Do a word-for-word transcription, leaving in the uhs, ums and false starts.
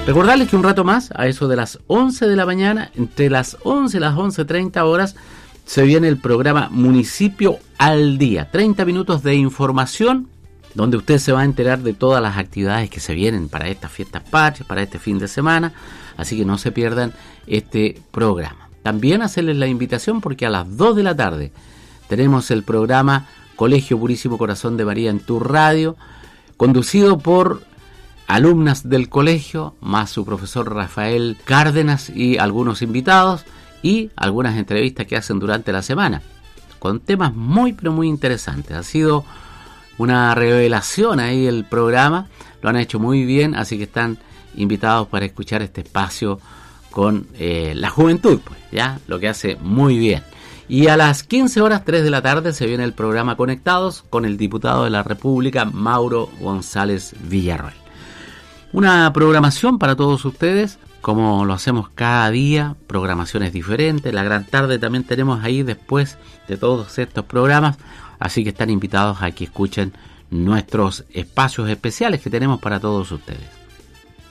Recordarles que un rato más, a eso de las once de la mañana, entre las once y las once treinta horas, se viene el programa Municipio al Día. treinta minutos de información, donde usted se va a enterar de todas las actividades que se vienen para estas fiestas patrias, para este fin de semana. Así que no se pierdan este programa. También hacerles la invitación porque a las dos de la tarde tenemos el programa Colegio Purísimo Corazón de María en tu radio, conducido por alumnas del colegio, más su profesor Rafael Cárdenas y algunos invitados y algunas entrevistas que hacen durante la semana, con temas muy pero muy interesantes. Ha sido una revelación ahí el programa, lo han hecho muy bien, así que están invitados para escuchar este espacio con eh, la juventud, pues, ya, lo que hace muy bien. Y a las quince horas, tres de la tarde, se viene el programa Conectados con el diputado de la República, Mauro González Villarroel. Una programación para todos ustedes, como lo hacemos cada día, programaciones diferentes. La gran tarde también tenemos ahí después de todos estos programas, así que están invitados a que escuchen nuestros espacios especiales que tenemos para todos ustedes.